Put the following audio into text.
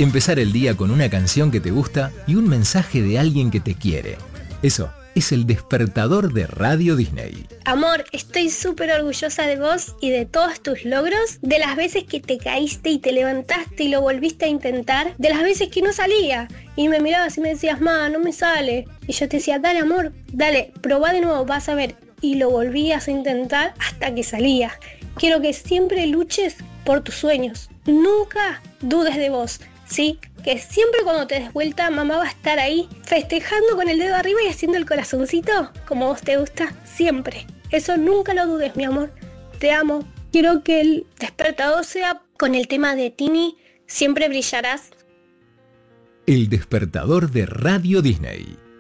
Empezar el día con una canción que te gusta y un mensaje de alguien que te quiere. Eso es el despertador de Radio Disney. Amor, estoy súper orgullosa de vos y de todos tus logros, de las veces que te caíste y te levantaste y lo volviste a intentar, de las veces que no salía y me mirabas y me decías, ma, no me sale. Y yo te decía, dale amor, dale, probá de nuevo, vas a ver. Y lo volvías a intentar hasta que salía. Quiero que siempre luches por tus sueños. Nunca dudes de vos, ¿sí? Que siempre cuando te des vuelta, mamá va a estar ahí festejando con el dedo arriba y haciendo el corazoncito, como a vos te gusta, siempre. Eso nunca lo dudes, mi amor. Te amo. Quiero que el despertador sea con el tema de Tini, siempre brillarás. El despertador de Radio Disney.